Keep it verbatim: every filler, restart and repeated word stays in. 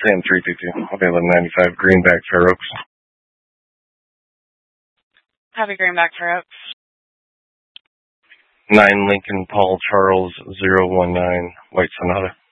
Sam three two two. I'll be eleven ninety-five Greenback Fair Oaks. Copy Greenback Fair Oaks. nine Lincoln Paul Charles zero one nine White Sonata.